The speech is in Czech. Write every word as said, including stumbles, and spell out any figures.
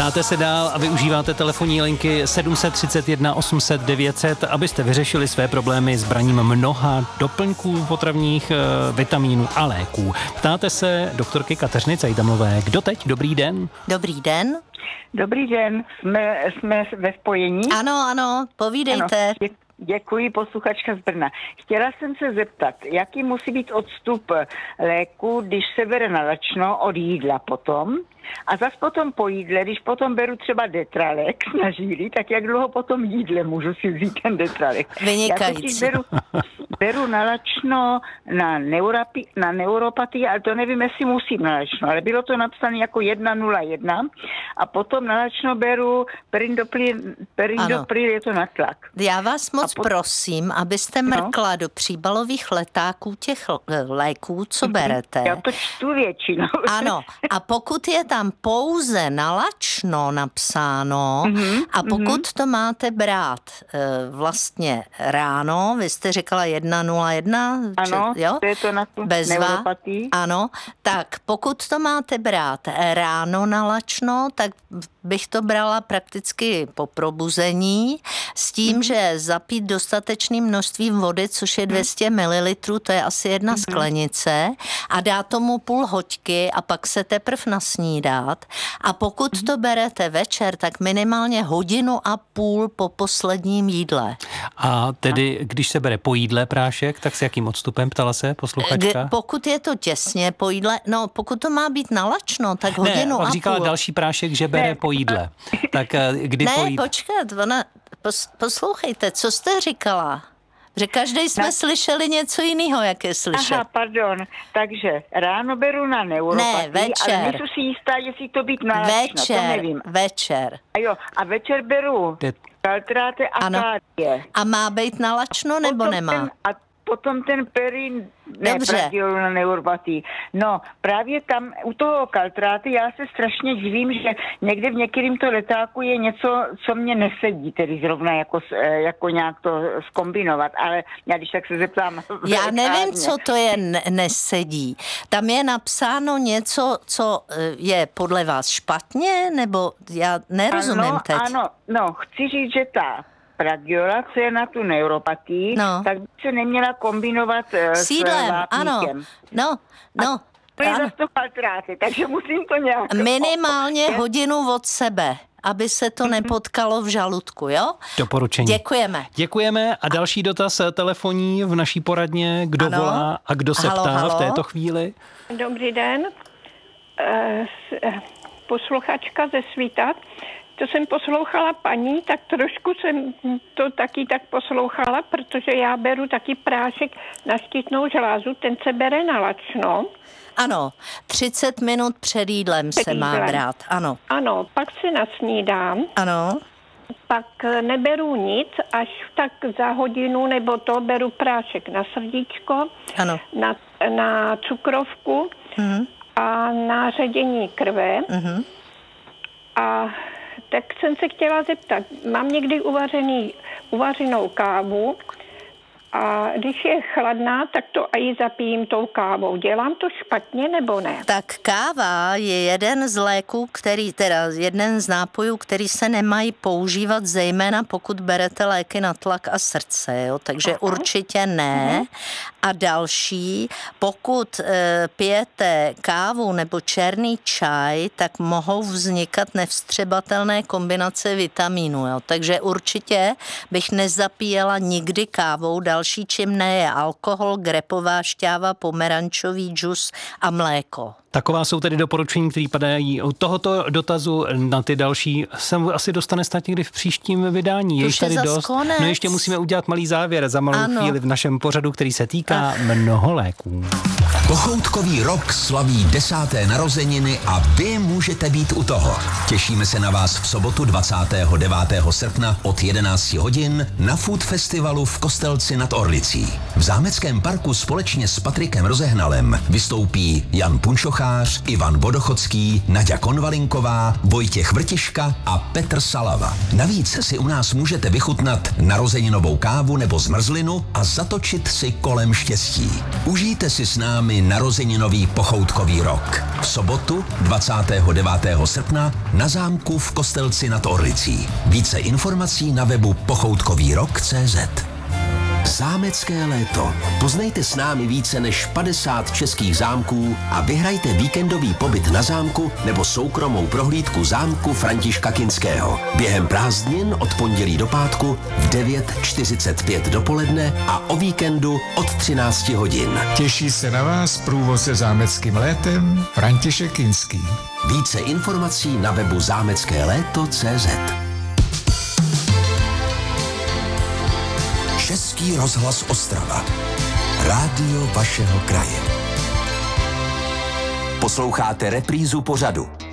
Ptáte se dál a využíváte telefonní linky sedm set třicet jedna osm set devět set, abyste vyřešili své problémy s braním mnoha doplňků potravních, vitamínů a léků. Ptáte se doktorky Kateřiny Cejtamové. Kdo teď? Dobrý den. Dobrý den. Dobrý den, jsme, jsme ve spojení. Ano, ano, povídejte. Ano, dě, děkuji, posluchačka z Brna. Chtěla jsem se zeptat, jaký musí být odstup léku, když se bere na lačno od jídla potom, a zas potom po jídle, když potom beru třeba Detralex na žíly, tak jak dlouho potom jídle můžu si vzít ten Detralex? Vynikající. Já beru, beru na lačno na, neurapi, na neuropatii, ale to nevím, jestli musím na lačno, ale bylo to napsané jako jedna nula jedna a potom na lačno beru perindopril, perindopril je to na tlak. Já vás moc po... prosím, abyste mrkla no? do příbalových letáků těch léků, co berete. Já to čtu většinou. Ano, a pokud je tam pouze na lačno napsáno mm-hmm, a pokud mm-hmm. to máte brát e, vlastně ráno, vy jste říkala jedna nula jedna, ano, či, jo? To je to na tu neuropatii. Ano, tak pokud to máte brát ráno na lačno, tak bych to brala prakticky po probuzení s tím, mm-hmm. že zapít dostatečným množstvím vody, což je dvě stě mililitrů, to je asi jedna mm-hmm. sklenice, a dát tomu půl hoďky a pak se teprv nasnídat. A pokud mm-hmm. to berete večer, tak minimálně hodinu a půl po posledním jídle. A tedy, když se bere po jídle prášek, tak s jakým odstupem, ptala se posluchačka? K- pokud je to těsně po jídle, no pokud to má být na lačno, tak hodinu ne, a říkala půl. Další prášek, že bere ne. po jídle. Tak kdy ne, po jídle? Ne, počkat, ona, pos, poslouchejte, co jste říkala? Že každý jsme na... slyšeli něco jiného, jak je slyšet. Aha, pardon. Takže ráno beru na neuropatii, ne, večer. ale nejsem si jistá, jestli to být na lačno, večer, to nevím. Večer. A jo, a večer beru De... kaltráty a kádie. A má být na lačno, nebo potom nemá? Ten, a potom ten perin, ne, pradiol na neuropatii. No, právě tam u toho kaltráty já se strašně divím, že někde v některým to letáku je něco, co mě nesedí, tedy zrovna jako, jako nějak to zkombinovat, ale já když tak se zeptám. Já nevím, co to je n- nesedí. Tam je napsáno něco, co je podle vás špatně, nebo já nerozumím ano, teď. Ano, no, chci říct, že ta pradiola, co je na tu neuropatii, no. tak by se neměla kombinovat s jídlem, vápníkem. Ano, no, no. A to je zase to kaltráty, takže musím to nějak... Minimálně hodinu od sebe, aby se to nepotkalo v žaludku, jo? Doporučení. Děkujeme. Děkujeme a další dotaz telefonní v naší poradně. Kdo ano. volá a kdo se halo, ptá halo. v této chvíli? Dobrý den. Posluchačka ze Svíta. To jsem poslouchala paní, tak trošku jsem to taky tak poslouchala, protože já beru taky prášek na štítnou žlázu, ten se bere na lačno. Ano, třicet minut před jídlem před se jídlem. má brát, ano. Ano, pak se nasnídám. Ano. Pak neberu nic, až tak za hodinu nebo to beru prášek na srdíčko, ano. Na, na cukrovku uh-huh. a na ředění krve. Uh-huh. A tak jsem se chtěla zeptat, mám někdy uvařený, uvařenou kávu a když je chladná, tak to i zapijím tou kávou. Dělám to špatně nebo ne? Tak káva je jeden z léků, který, teda jeden z nápojů, který se nemají používat, zejména pokud berete léky na tlak a srdce, jo? Takže Aha. určitě ne. Aha. A další, pokud e, pijete kávu nebo černý čaj, tak mohou vznikat nevstřebatelné kombinace vitamínů, jo? Takže určitě bych nezapíjela nikdy kávou. Další čím ne je alkohol, grepová šťáva, pomerančový džus a mléko. Taková jsou tedy doporučení, které padají u tohoto dotazu. Na ty další se asi dostane snad někdy v příštím vydání. Je již tady dost. Konec. No ještě musíme udělat malý závěr za malou ano. chvíli v našem pořadu, který se týká Ach. mnoho léků. Pochoutkový rok slaví desáté narozeniny a vy můžete být u toho. Těšíme se na vás v sobotu dvacátého devátého srpna od jedenáct hodin na Food Festivalu v Kostelci nad Orlicí. V zámeckém parku společně s Patrikem Rozehnalem vystoupí Jan Punšoch Suchář, Ivan Vodochodský, Naďa Konvalinková, Vojtěch Vrtiška a Petr Salava. Navíc si u nás můžete vychutnat narozeninovou kávu nebo zmrzlinu a zatočit si kolem štěstí. Užijte si s námi narozeninový pochoutkový rok. V sobotu dvacátého devátého srpna na zámku v Kostelci nad Orlicí. Více informací na webu pochoutkový rok tečka cé zet. Zámecké léto. Poznejte s námi více než padesát českých zámků a vyhrajte víkendový pobyt na zámku nebo soukromou prohlídku zámku Františka Kinského. Během prázdnin od pondělí do pátku v devět čtyřicet pět dopoledne a o víkendu od třináct hodin. Těší se na vás průvodce zámeckým létem František Kinský. Více informací na webu zámecké léto tečka cé zet. Český rozhlas Ostrava. Rádio vašeho kraje. Posloucháte reprízu pořadu